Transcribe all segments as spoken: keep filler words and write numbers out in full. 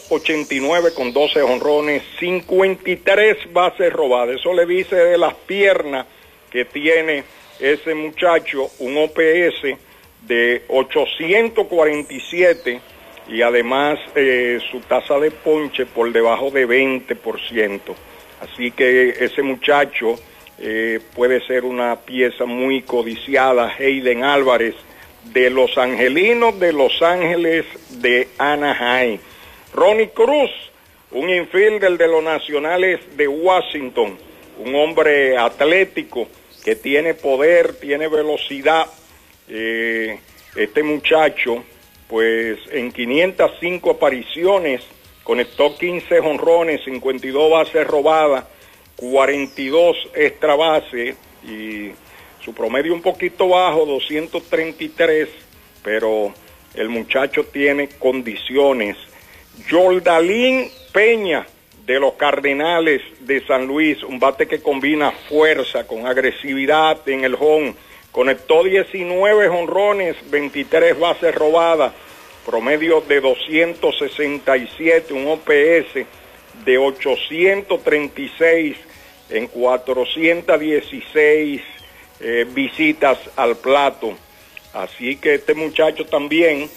ochenta y nueve con doce jonrones, cincuenta y tres bases robadas. Eso le dice de las piernas que tiene ese muchacho, un O P S de ochocientos cuarenta y siete y además eh, su tasa de ponche por debajo de veinte por ciento. Así que ese muchacho eh, puede ser una pieza muy codiciada. Hayden Álvarez, de los Angelinos de Los Ángeles de Anaheim. Ronnie Cruz, un infielder de los Nacionales de Washington, un hombre atlético que tiene poder, tiene velocidad. Eh, este muchacho, pues en quinientas cinco apariciones, conectó quince jonrones, cincuenta y dos bases robadas, cuarenta y dos extra bases y su promedio un poquito bajo, doscientos treinta y tres, pero el muchacho tiene condiciones. Yordalín Peña, de los Cardenales de San Luis, un bate que combina fuerza con agresividad en el home, conectó diecinueve jonrones, veintitrés bases robadas, promedio de doscientos sesenta y siete, un O P S de ochocientos treinta y seis en cuatrocientos dieciséis eh, visitas al plato. Así que este muchacho también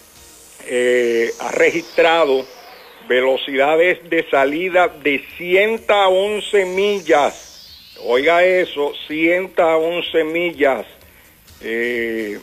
eh, ha registrado velocidades de salida de ciento once millas. Oiga eso, ciento once millas. Eh,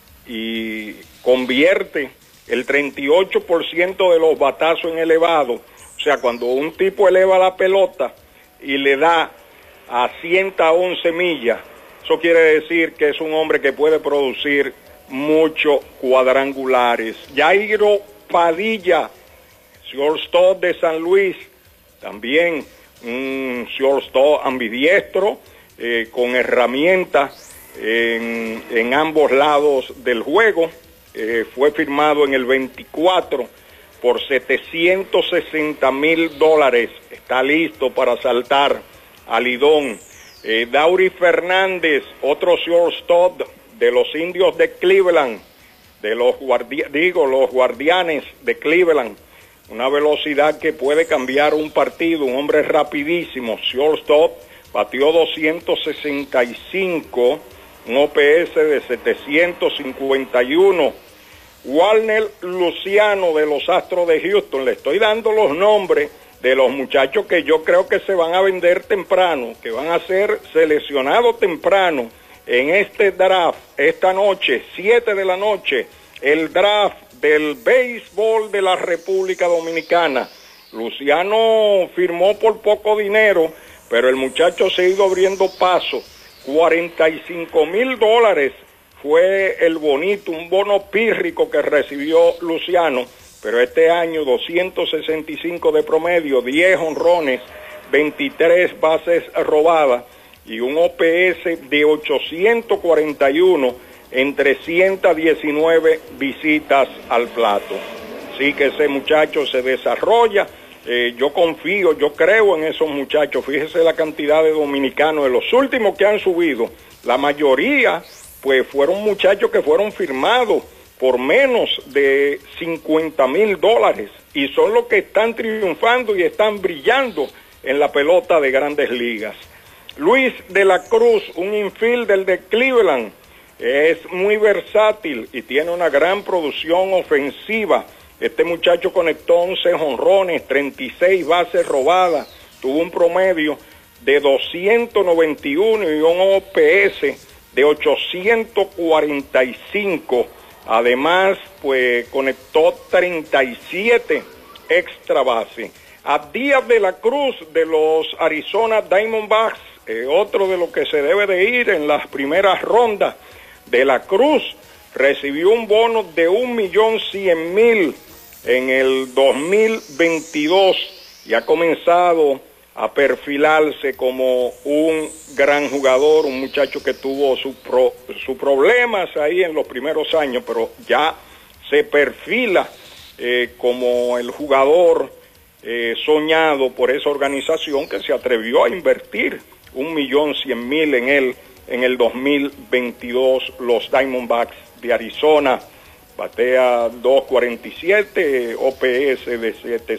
y convierte el treinta y ocho por ciento de los batazos en elevado. O sea, cuando un tipo eleva la pelota y le da a ciento once millas, eso quiere decir que es un hombre que puede producir muchos cuadrangulares. Jairo Padilla, shortstop de San Luis, también un shortstop ambidiestro, eh, con herramientas en, en ambos lados del juego. Eh, fue firmado en el veinticuatro por setecientos sesenta mil dólares. Está listo para saltar al Lidón. Eh, Daury Fernández, otro shortstop de los Indios de Cleveland, de los guardi- digo, los Guardianes de Cleveland. Una velocidad que puede cambiar un partido, un hombre rapidísimo. Shortstop, batió doscientos sesenta y cinco, un O P S de setecientos cincuenta y uno. Warner Luciano, de los Astros de Houston. Le estoy dando los nombres de los muchachos que yo creo que se van a vender temprano, que van a ser seleccionados temprano en este draft, esta noche, siete de la noche, el draft del béisbol de la República Dominicana. Luciano firmó por poco dinero, pero el muchacho se ha ido abriendo paso. cuarenta y cinco mil dólares fue el bonito, un bono pírrico que recibió Luciano, pero este año doscientos sesenta y cinco de promedio, diez jonrones, veintitrés bases robadas y un O P S de ochocientos cuarenta y uno en trescientas diecinueve visitas al plato. Así que ese muchacho se desarrolla. Eh, yo confío, yo creo en esos muchachos. Fíjese la cantidad de dominicanos, de los últimos que han subido, la mayoría pues fueron muchachos que fueron firmados por menos de cincuenta mil dólares y son los que están triunfando y están brillando en la pelota de Grandes Ligas. Luis de la Cruz, un infielder de Cleveland, es muy versátil y tiene una gran producción ofensiva. Este muchacho conectó once jonrones, treinta y seis bases robadas, tuvo un promedio de doscientos noventa y uno y un O P S de ochocientos cuarenta y cinco. Además, pues conectó treinta y siete extra bases. Abdías de la Cruz, de los Arizona Diamondbacks, eh, otro de los que se debe de ir en las primeras rondas. De la Cruz recibió un bono de un millón cien mil en el dos mil veintidós y ha comenzado a perfilarse como un gran jugador, un muchacho que tuvo sus pro, su problemas ahí en los primeros años, pero ya se perfila eh, como el jugador eh, soñado por esa organización que se atrevió a invertir un millón cien mil en él en el dos mil veintidós. Los Diamondbacks de Arizona, batea dos cuarenta y siete, O P S de